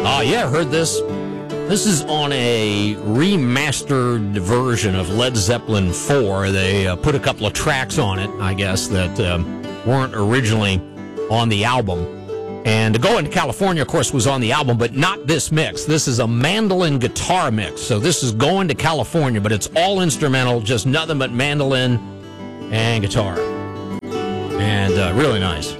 Yeah, I heard this. This is on a remastered version of Led Zeppelin 4. They put a couple of tracks on it, I guess, that weren't originally on the album. And Going to California, of course, was on the album, but not this mix. This is a mandolin guitar mix. So this is Going to California, but it's all instrumental, just nothing but mandolin and guitar. And really nice.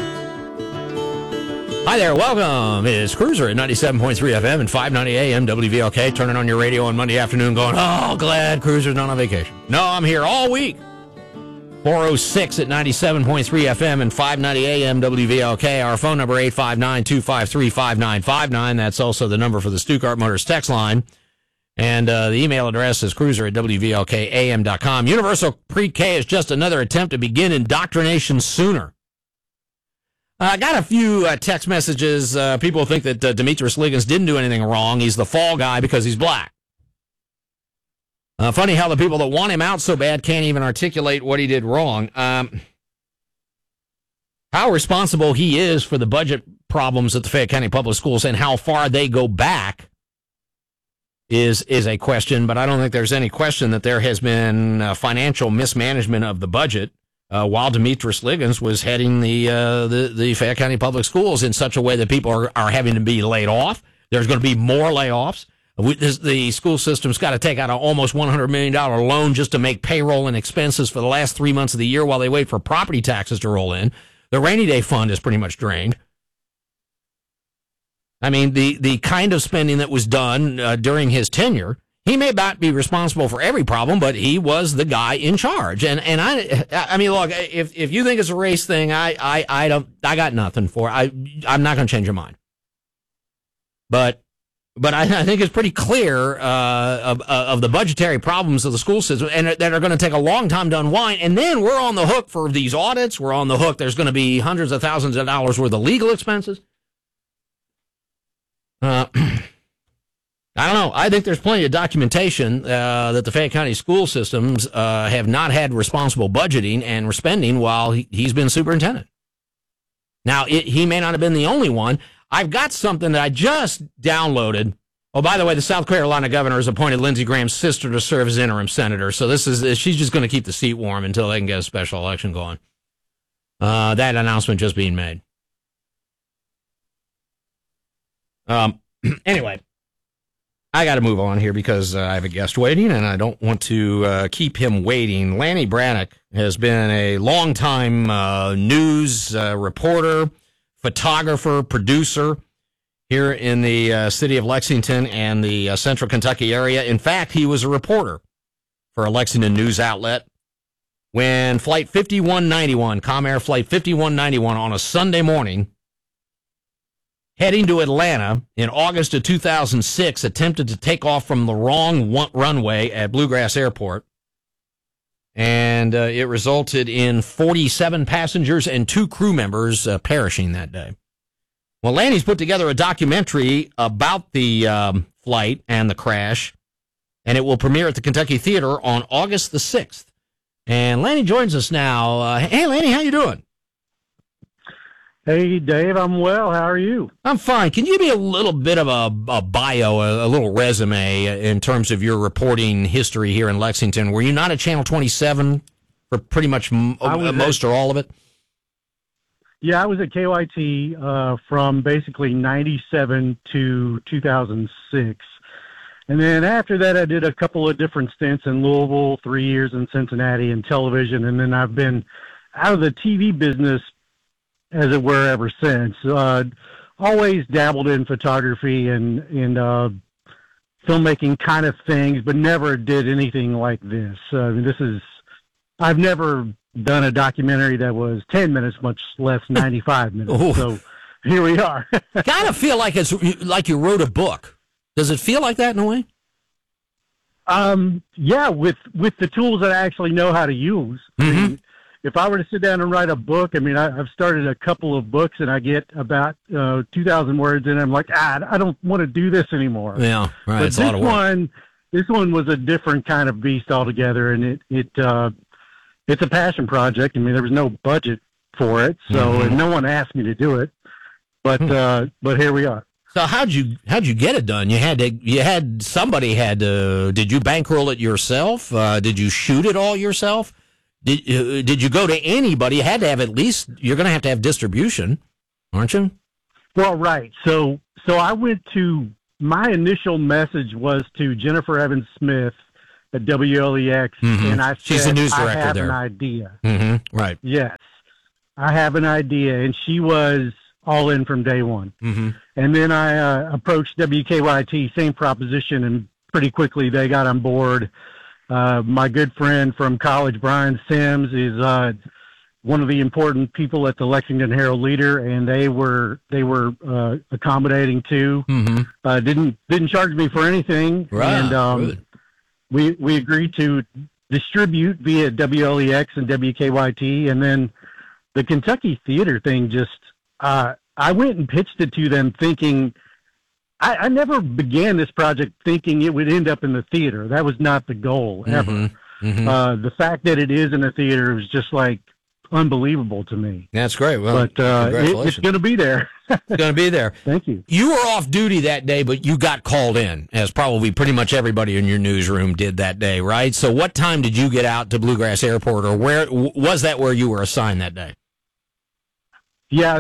Hi there, welcome. It's Cruiser at 97.3 FM and 590 AM WVLK. Turning on your radio on Monday afternoon going, oh, glad Cruiser's not on vacation. No, I'm here all week. 406 at 97.3 FM and 590 AM WVLK. Our phone number 859-253-5959. That's also the number for the Stuttgart Motors text line. And the email address is cruiser at WVLKAM.com. Universal Pre-K is just another attempt to begin indoctrination sooner. I got a few text messages. People think that Demetrius Liggins didn't do anything wrong. He's the fall guy because he's black. Funny how the people that want him out so bad can't even articulate what he did wrong. How responsible he is for the budget problems at the Fayette County Public Schools and how far they go back is a question, but I don't think there's any question that there has been financial mismanagement of the budget while Demetrius Liggins was heading the Fayette County Public Schools in such a way that people are having to be laid off. There's going to be more layoffs. The school system's got to take out an almost $100 million loan just to make payroll and expenses for the last 3 months of the year while they wait for property taxes to roll in. The rainy day fund is pretty much drained. I mean, the kind of spending that was done during his tenure, he may not be responsible for every problem, but he was the guy in charge. And I mean, look, if you think it's a race thing, I got nothing for it. I'm not going to change your mind. But I think it's pretty clear of the budgetary problems of the school system, and that are going to take a long time to unwind. And then we're on the hook for these audits. We're on the hook. There's going to be hundreds of thousands of dollars worth of legal expenses. I don't know. I think there's plenty of documentation that the Fayette County school systems have not had responsible budgeting and spending while he's been superintendent. Now, he may not have been the only one. I've got something that I just downloaded. Oh, by the way, the South Carolina governor has appointed Lindsey Graham's sister to serve as interim senator. So she's just going to keep the seat warm until they can get a special election going. That announcement just being made. Anyway, I got to move on here because I have a guest waiting, and I don't want to keep him waiting. Lanny Brannock has been a longtime news reporter, photographer, producer here in the city of Lexington and the central Kentucky area. In fact, he was a reporter for a Lexington news outlet when Flight 5191, Comair Flight 5191, on a Sunday morning, heading to Atlanta in August of 2006, attempted to take off from the wrong runway at Bluegrass Airport. And it resulted in 47 passengers and 2 crew members perishing that day. Well, Lanny's put together a documentary about the flight and the crash, and it will premiere at the Kentucky Theater on August the 6th. And Lanny joins us now. Hey, Lanny, how you doing? Hey, Dave, I'm well. How are you? I'm fine. Can you give me a little bit of a bio, a little resume in terms of your reporting history here in Lexington? Were you not at Channel 27 for pretty much most or all of it? Yeah, I was at KYT from basically 97 to 2006. And then after that, I did a couple of different stints in Louisville, 3 years in Cincinnati in television. And then I've been out of the TV business, as it were, ever since. Always dabbled in photography and filmmaking kind of things, but never did anything like this. I've never done a documentary that was 10 minutes, much less 95 minutes. Ooh. So here we are. Kind of feel like it's like you wrote a book. Does it feel like that in a way? Yeah, with the tools that I actually know how to use. Mm-hmm. I mean, if I were to sit down and write a book, I mean, I've started a couple of books and I get about 2,000 words in. I'm like, I don't want to do this anymore. Yeah, right. But it's a lot of work. This one was a different kind of beast altogether, and it's a passion project. I mean, there was no budget for it, so and no one asked me to do it. But here we are. So how'd you get it done? Did you bankroll it yourself? Did you shoot it all yourself? Did you go to anybody? You had to have you're going to have distribution, aren't you? Well, right. So I went to, my initial message was to Jennifer Evans Smith at WLEX, and I said, she's the news director I have there. an idea. Mm-hmm. Right. Yes, I have an idea, and she was all in from day one. Mm-hmm. And then I approached WKYT, same proposition, and pretty quickly they got on board. My good friend from college, Brian Sims, is one of the important people at the Lexington Herald Leader, and they were accommodating too. Mm-hmm. Didn't charge me for anything, right. And we agreed to distribute via WLEX and WKYT, and then the Kentucky Theater thing just. I went and pitched it to them thinking, I never began this project thinking it would end up in the theater. That was not the goal ever. Mm-hmm. The fact that it is in the theater is just like unbelievable to me. That's great. Well, but it's going to be there. It's going to be there. Thank you. You were off duty that day, but you got called in, as probably pretty much everybody in your newsroom did that day, right? So what time did you get out to Bluegrass Airport, or where was that where you were assigned that day? Yeah,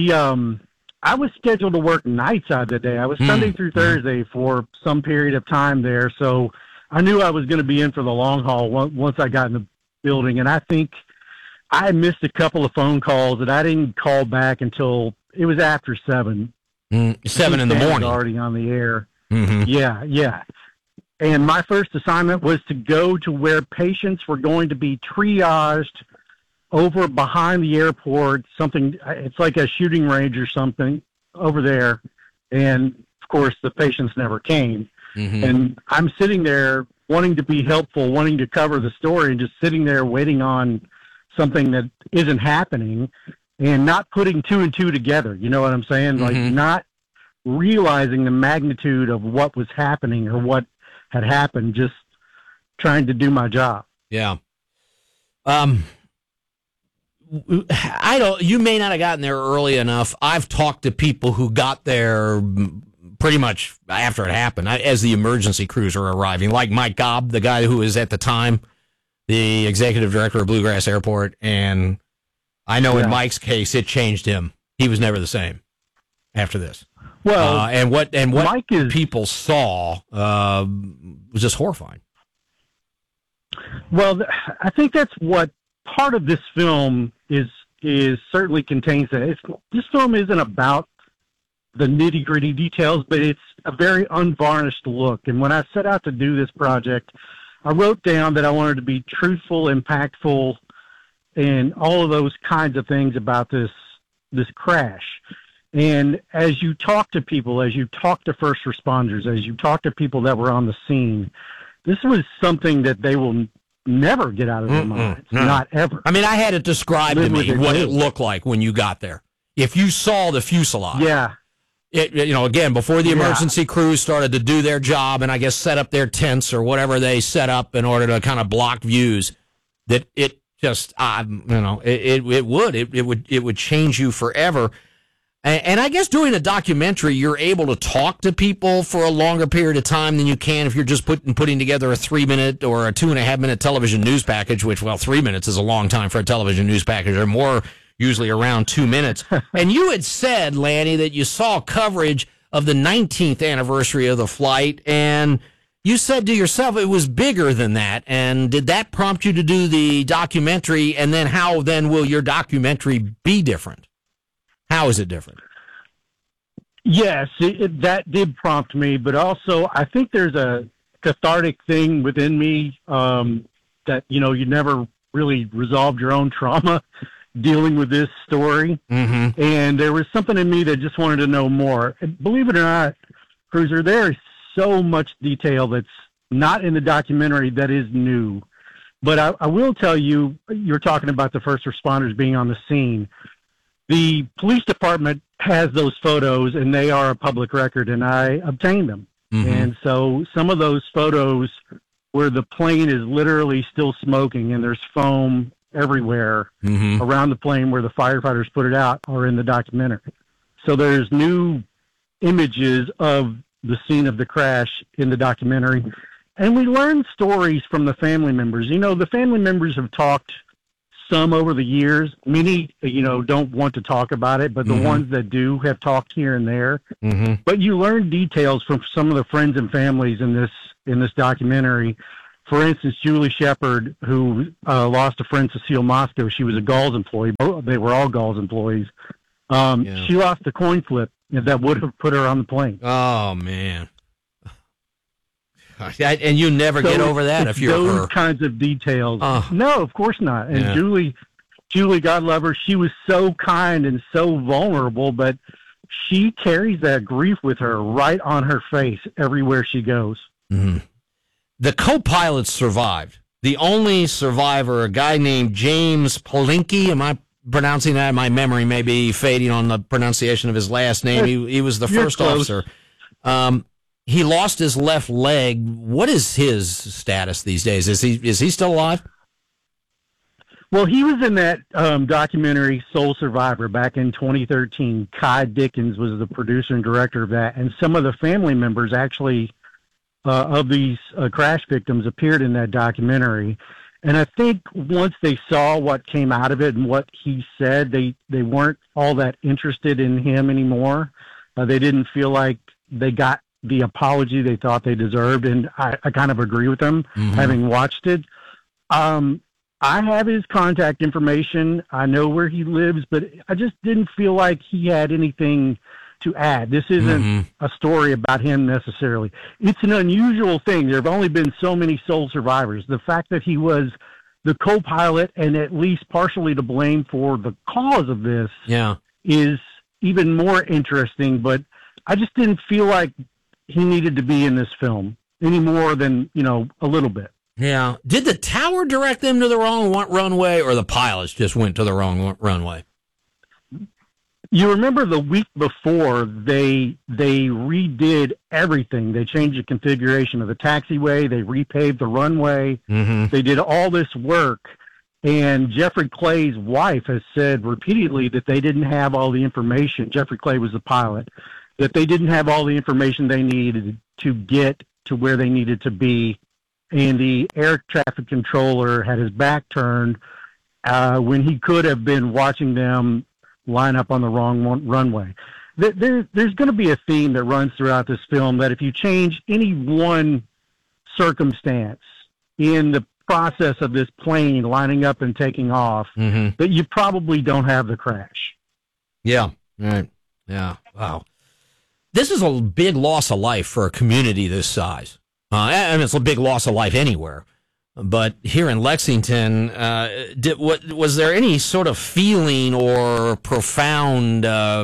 I was scheduled to work nights out that day. I was Sunday through Thursday for some period of time there, so I knew I was going to be in for the long haul once I got in the building. And I think I missed a couple of phone calls, and I didn't call back until it was after 7. 7 in the morning. Already on the air. Mm-hmm. Yeah. And my first assignment was to go to where patients were going to be triaged over behind the airport, it's like a shooting range or something over there. And of course the patients never came. Mm-hmm. And I'm sitting there wanting to be helpful, wanting to cover the story, and just sitting there waiting on something that isn't happening and not putting two and two together. You know what I'm saying? Mm-hmm. Like not realizing the magnitude of what was happening or what had happened, just trying to do my job. Yeah. You may not have gotten there early enough. I've talked to people who got there pretty much after it happened, as the emergency crews were arriving, like Mike Gobb, the guy who was at the time the executive director of Bluegrass Airport. And I know in Mike's case, it changed him. He was never the same after this. Well, and what people saw was just horrifying. Well, I think that's what part of this film is certainly contains that. This film isn't about the nitty-gritty details, but it's a very unvarnished look. And when I set out to do this project, I wrote down that I wanted to be truthful, impactful, and all of those kinds of things about this crash. And as you talk to people, as you talk to first responders, as you talk to people that were on the scene, this was something that they will never get out of their minds. No. Not ever. I mean, I had it described to me what it looked like when you got there. If you saw the fuselage. Yeah. Again, before the emergency crews started to do their job and I guess set up their tents or whatever they set up in order to kind of block views, that it just, it would change you forever. And I guess doing a documentary, you're able to talk to people for a longer period of time than you can if you're just putting together a 3-minute or a 2.5-minute television news package, which, 3 minutes is a long time for a television news package, or more, usually around 2 minutes. And you had said, Lanny, that you saw coverage of the 19th anniversary of the flight, and you said to yourself it was bigger than that. And did that prompt you to do the documentary? And then how then will your documentary be different? How is it different? Yes, that did prompt me, but also I think there's a cathartic thing within me that, you never really resolved your own trauma dealing with this story. Mm-hmm. And there was something in me that just wanted to know more. And believe it or not, Cruiser, there is so much detail that's not in the documentary that is new. But I will tell you, you're talking about the first responders being on the scene. The police department has those photos, and they are a public record, and I obtained them. Mm-hmm. And so some of those photos where the plane is literally still smoking and there's foam everywhere around the plane where the firefighters put it out are in the documentary. So there's new images of the scene of the crash in the documentary. And we learn stories from the family members. You know, the family members have talked some over the years. Many, don't want to talk about it, but the ones that do have talked here and there. But you learn details from some of the friends and families in this documentary. For instance, Julie Shepard, who lost a friend, Cecile Moscow. She was a Galls employee. They were all Galls employees. She lost a coin flip that would have put her on the plane. Oh, man. And you never get over that if you're those her. Kinds of details. No, of course not. And Julie, God love her, she was so kind and so vulnerable, but she carries that grief with her right on her face everywhere she goes. The co-pilots survived. The only survivor, a guy named James Palinki. Am I pronouncing that? My memory may be fading on the pronunciation of his last name. He was the first officer. He lost his left leg. What is his status these days? Is he still alive? Well, he was in that documentary Sole Survivor back in 2013. Kai Dickens was the producer and director of that, and some of the family members actually of these crash victims appeared in that documentary. And I think once they saw what came out of it and what he said, they weren't all that interested in him anymore. They didn't feel like they got the apology they thought they deserved, and I kind of agree with them, having watched it. I have his contact information. I know where he lives, but I just didn't feel like he had anything to add. This isn't a story about him necessarily. It's an unusual thing. There have only been so many sole survivors. The fact that he was the co-pilot and at least partially to blame for the cause of this is even more interesting, but I just didn't feel like he needed to be in this film any more than, a little bit. Yeah. Did the tower direct them to the wrong runway, or the pilots just went to the wrong runway? You remember the week before they redid everything. They changed the configuration of the taxiway. They repaved the runway. They did all this work. And Jeffrey Clay's wife has said repeatedly that they didn't have all the information. Jeffrey Clay was the pilot. That they didn't have all the information they needed to get to where they needed to be. And the air traffic controller had his back turned when he could have been watching them line up on the wrong runway. There's going to be a theme that runs throughout this film that if you change any one circumstance in the process of this plane lining up and taking off, that you probably don't have the crash. Yeah, right. Yeah, wow. This is a big loss of life for a community this size. And it's a big loss of life anywhere. But here in Lexington, was there any sort of feeling or profound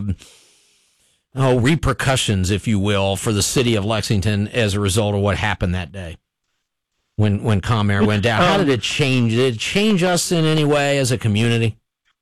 repercussions, if you will, for the city of Lexington as a result of what happened that day when Comair went down? How did it change? Did it change us in any way as a community?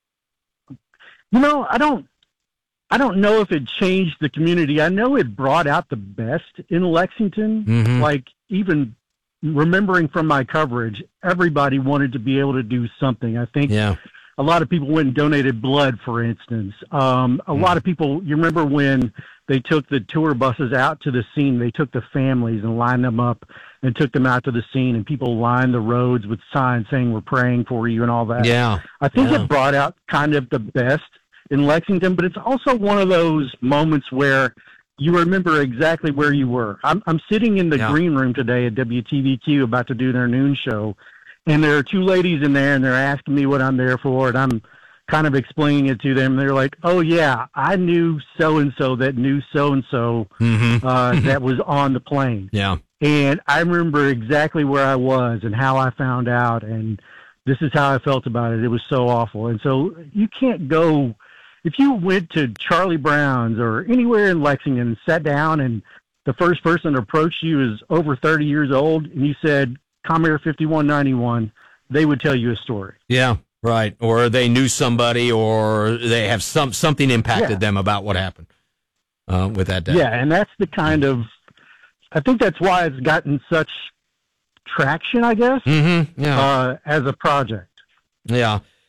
I don't know if it changed the community. I know it brought out the best in Lexington. Like, even remembering from my coverage, everybody wanted to be able to do something. I think a lot of people went and donated blood, for instance. A lot of people, you remember when they took the tour buses out to the scene, they took the families and lined them up and took them out to the scene, and people lined the roads with signs saying, "We're praying for you," and all that. I think it brought out kind of the best in Lexington, but it's also one of those moments where you remember exactly where you were. I'm sitting in the green room today at WTVQ about to do their noon show, and there are two ladies in there, and they're asking me what I'm there for, and I'm kind of explaining it to them. And they're like, "Oh yeah, I knew so-and-so that knew so-and-so that was on the plane." And I remember exactly where I was and how I found out, and this is how I felt about it. It was so awful. And so you can't go... If you went to Charlie Brown's or anywhere in Lexington and sat down and the first person to approach you is over 30 years old and you said, Comair 5191, they would tell you a story. Yeah, right. Or they knew somebody, or they have something impacted them about what happened with that day. Yeah, and that's the kind of... I think that's why it's gotten such traction, I guess, as a project. Yeah.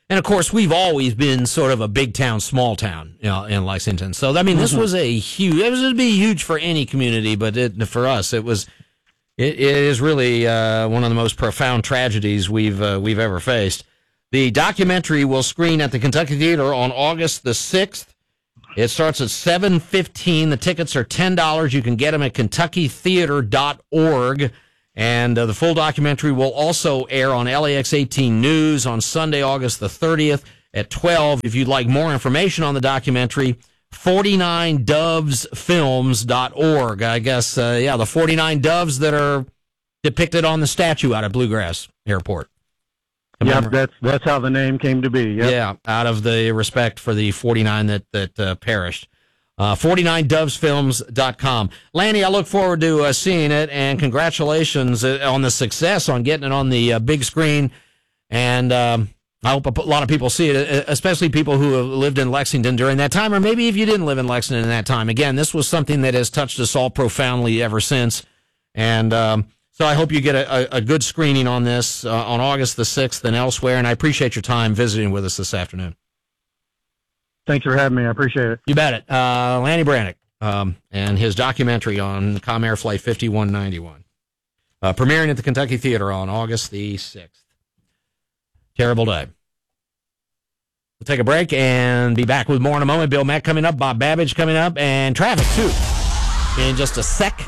And, of course, we've always been sort of a big town, small town, in Lexington. So, I mean, this was it would be huge for any community, but for us, it is really one of the most profound tragedies we've ever faced. The documentary will screen at the Kentucky Theater on August the 6th. It starts at 7:15. The tickets are $10. You can get them at kentuckytheater.org. And the full documentary will also air on LAX 18 News on Sunday, August the 30th at 12. If you'd like more information on the documentary, 49dovesfilms.org. I guess, the 49 doves that are depicted on the statue out at Bluegrass Airport. Yeah, that's how the name came to be. Yep. Yeah, out of the respect for the 49 that perished. 49dovesfilms.com. Lanny, I look forward to seeing it, and congratulations on the success on getting it on the big screen. And I hope a lot of people see it, especially people who have lived in Lexington during that time, or maybe if you didn't live in Lexington in that time. Again, this was something that has touched us all profoundly ever since. And so I hope you get a good screening on this on August the 6th and elsewhere. And I appreciate your time visiting with us this afternoon. Thanks for having me. I appreciate it. You bet it. Lanny Brannock and his documentary on Comair Flight 5191. Premiering at the Kentucky Theater on August the 6th. Terrible day. We'll take a break and be back with more in a moment. Bill Mack coming up, Bob Babbage coming up, and traffic, too, in just a sec.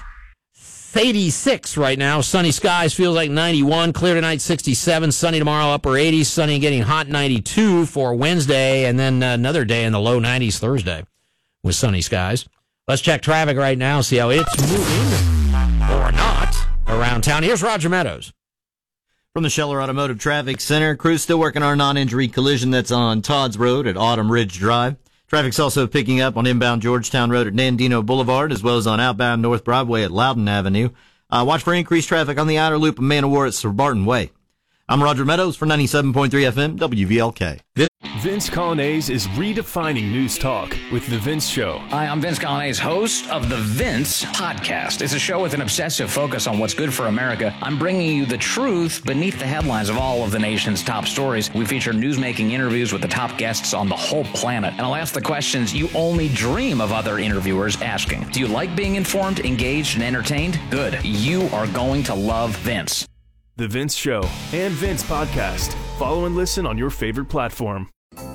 86 right now. Sunny skies, feels like 91. Clear tonight, 67. Sunny tomorrow, upper 80s. Sunny and getting hot, 92 for Wednesday. And then another day in the low 90s Thursday with sunny skies. Let's check traffic right now, see how it's moving or not around town. Here's Roger Meadows. From the Scheller Automotive Traffic Center, crews still working our non-injury collision that's on Todd's Road at Autumn Ridge Drive. Traffic's also picking up on inbound Georgetown Road at Nandino Boulevard, as well as on outbound North Broadway at Loudon Avenue. Watch for increased traffic on the outer loop of Man o' War at Sir Barton Way. I'm Roger Meadows for 97.3 FM WVLK. Vince Colonnese is redefining news talk with The Vince Show. Hi, I'm Vince Colonnese, host of The Vince Podcast. It's a show with an obsessive focus on what's good for America. I'm bringing you the truth beneath the headlines of all of the nation's top stories. We feature newsmaking interviews with the top guests on the whole planet. And I'll ask the questions you only dream of other interviewers asking. Do you like being informed, engaged, and entertained? Good. You are going to love Vince. The Vince Show and Vince Podcast. Follow and listen on your favorite platform.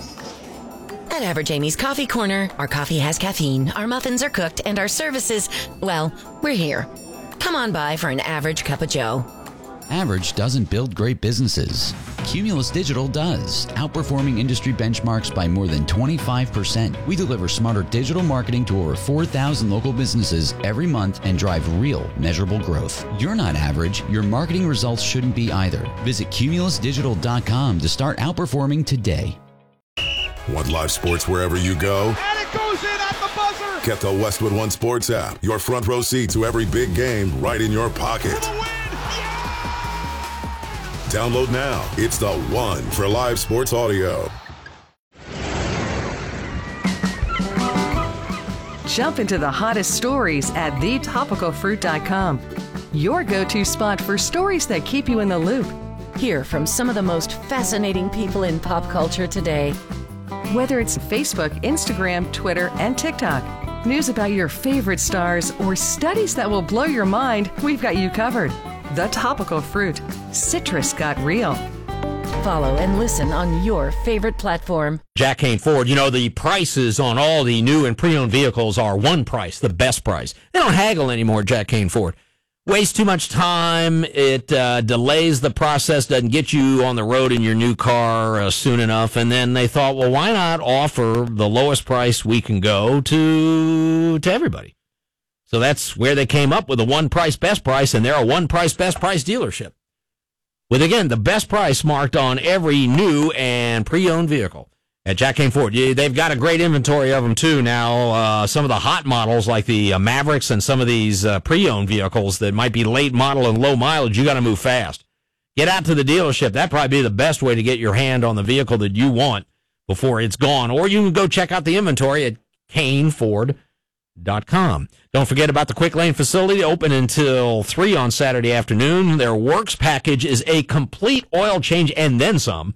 At Average Amy's Coffee Corner, our coffee has caffeine, our muffins are cooked, and our services, well, we're here. Come on by for an average cup of joe. Average doesn't build great businesses. Cumulus Digital does, outperforming industry benchmarks by more than 25%. We deliver smarter digital marketing to over 4,000 local businesses every month and drive real, measurable growth. You're not average. Your marketing results shouldn't be either. Visit cumulusdigital.com to start outperforming today. Want live sports wherever you go? And it goes in at the buzzer! Get the Westwood One Sports app. Your front row seat to every big game right in your pocket. Download now. It's the one for live sports audio. Jump into the hottest stories at thetopicalfruit.com. Your go-to spot for stories that keep you in the loop. Hear from some of the most fascinating people in pop culture today. Whether it's Facebook, Instagram, Twitter, and TikTok, news about your favorite stars, or studies that will blow your mind, we've got you covered. The Topical Fruit. Citrus got real. Follow and listen on your favorite platform. Jack Kane Ford, the prices on all the new and pre-owned vehicles are one price, the best price. They don't haggle anymore, Jack Kane Ford. Wastes too much time. It delays the process, doesn't get you on the road in your new car soon enough. And then they thought, well, why not offer the lowest price we can go to everybody? So that's where they came up with a one price, best price, and they're a one price, best price dealership. With, again, the best price marked on every new and pre-owned vehicle at Jack Kane Ford. They've got a great inventory of them, too, now. Some of the hot models, like the Mavericks and some of these pre-owned vehicles that might be late model and low mileage, you got to move fast. Get out to the dealership. That'd probably be the best way to get your hand on the vehicle that you want before it's gone. Or you can go check out the inventory at caneford.com. Don't forget about the Quick Lane facility, open until 3 on Saturday afternoon. Their works package is a complete oil change and then some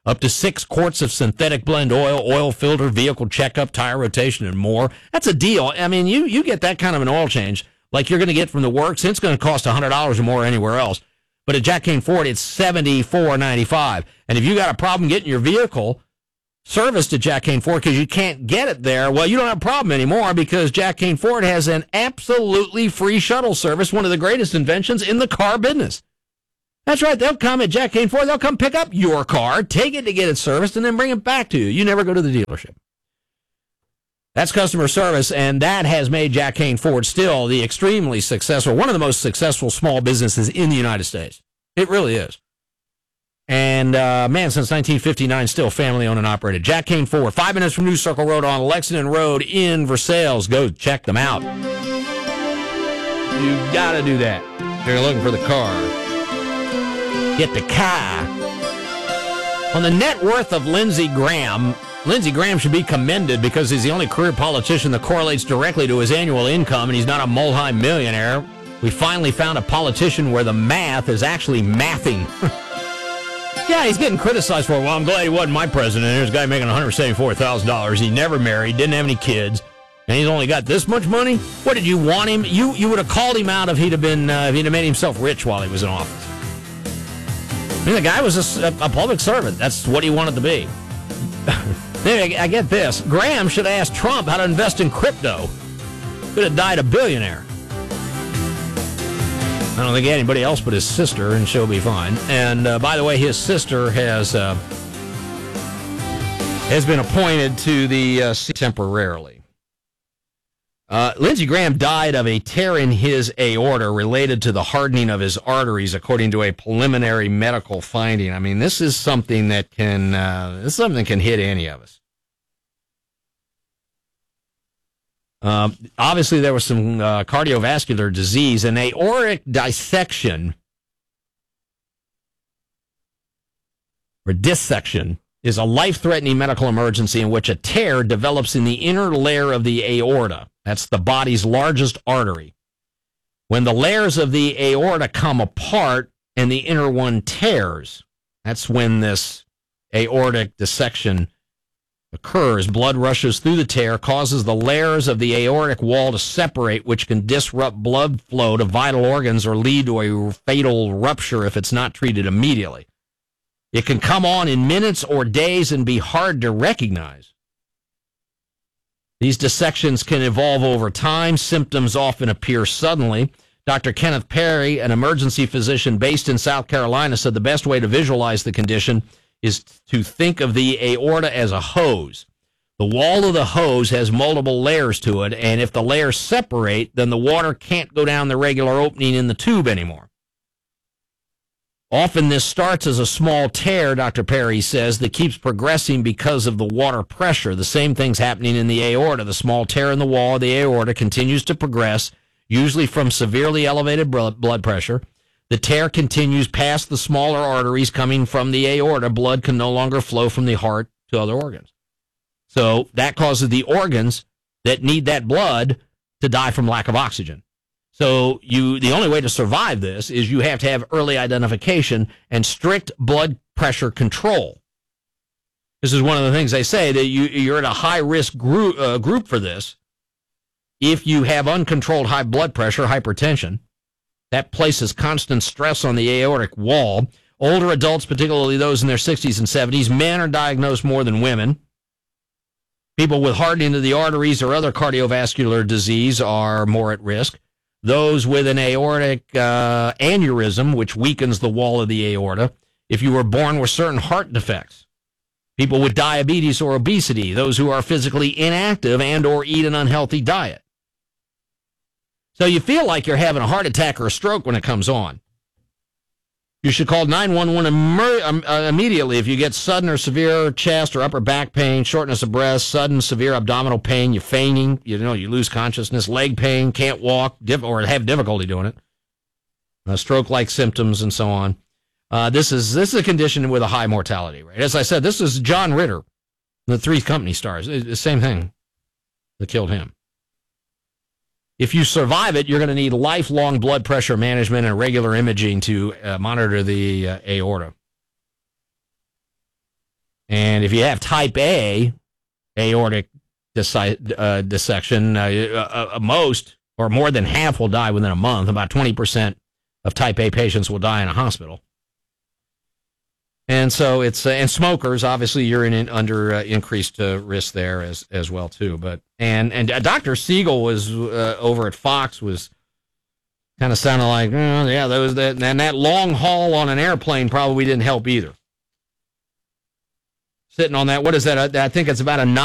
Up to 6 quarts of synthetic blend oil, oil filter, vehicle checkup, tire rotation, and more. That's a deal. I mean, you get that kind of an oil change like you're going to get from the works. It's going to cost $100 or more anywhere else. But at Jack Kane Ford, it's $74.95. And if you got a problem getting your vehicle serviced at Jack Kane Ford because you can't get it there, well, you don't have a problem anymore because Jack Kane Ford has an absolutely free shuttle service, one of the greatest inventions in the car business. That's right. They'll come at Jack Kane Ford. They'll come pick up your car, take it to get it serviced, and then bring it back to you. You never go to the dealership. That's customer service, and that has made Jack Kane Ford still the extremely successful, one of the most successful small businesses in the United States. It really is. And, man, since 1959, still family-owned and operated. Jack Kane Ford, 5 minutes from New Circle Road on Lexington Road in Versailles. Go check them out. You got to do that if you're looking for the car. Get the car. On the net worth of Lindsey Graham should be commended because he's the only career politician that correlates directly to his annual income, and he's not a multi-millionaire. We finally found a politician where the math is actually mathing. Yeah, he's getting criticized for it. Well, I'm glad he wasn't my president. There's a guy making $174,000. He never married, didn't have any kids, and he's only got this much money? What, did you want him? You would have called him out if he'd have made himself rich while he was in office. I mean, the guy was a public servant. That's what he wanted to be. I get this. Graham should have asked Trump how to invest in crypto. Could have died a billionaire. I don't think anybody else but his sister, and she'll be fine. And by the way, his sister has been appointed to the seat temporarily. Lindsey Graham died of a tear in his aorta related to the hardening of his arteries, according to a preliminary medical finding. I mean, this is something that can hit any of us. Obviously, there was some cardiovascular disease. An aortic dissection or dissection is a life-threatening medical emergency in which a tear develops in the inner layer of the aorta. That's the body's largest artery. When the layers of the aorta come apart and the inner one tears, that's when this aortic dissection occurs. Blood rushes through the tear, causes the layers of the aortic wall to separate, which can disrupt blood flow to vital organs or lead to a fatal rupture if it's not treated immediately. It can come on in minutes or days and be hard to recognize. These dissections can evolve over time. Symptoms often appear suddenly. Dr. Kenneth Perry, an emergency physician based in South Carolina, said the best way to visualize the condition is to think of the aorta as a hose. The wall of the hose has multiple layers to it, and if the layers separate, then the water can't go down the regular opening in the tube anymore. Often this starts as a small tear, Dr. Perry says, that keeps progressing because of the water pressure. The same thing's happening in the aorta. The small tear in the wall of the aorta continues to progress, usually from severely elevated blood pressure. The tear continues past the smaller arteries coming from the aorta. Blood can no longer flow from the heart to other organs. So that causes the organs that need that blood to die from lack of oxygen. So the only way to survive this is you have to have early identification and strict blood pressure control. This is one of the things they say, that you're at a high-risk group for this. If you have uncontrolled high blood pressure, hypertension, that places constant stress on the aortic wall. Older adults, particularly those in their 60s and 70s, men are diagnosed more than women. People with hardening of the arteries or other cardiovascular disease are more at risk. Those with an aortic aneurysm, which weakens the wall of the aorta. If you were born with certain heart defects. People with diabetes or obesity. Those who are physically inactive and or eat an unhealthy diet. So you feel like you're having a heart attack or a stroke when it comes on. You should call 911 immediately if you get sudden or severe chest or upper back pain, shortness of breath, sudden severe abdominal pain, you're fainting, you lose consciousness, leg pain, can't walk, or have difficulty doing it, stroke-like symptoms, and so on. This is a condition with a high mortality rate. As I said, this is John Ritter, the Three's Company stars. The same thing that killed him. If you survive it, you're going to need lifelong blood pressure management and regular imaging to monitor the aorta. And if you have type A aortic dissection, most or more than half will die within a month. About 20% of type A patients will die in a hospital. And so it's and smokers, obviously, you're under increased risk there as well too. But and Dr. Siegel was over at Fox was kind of sounding like, yeah, that long haul on an airplane probably didn't help either. Sitting on that, what is that? I think it's about a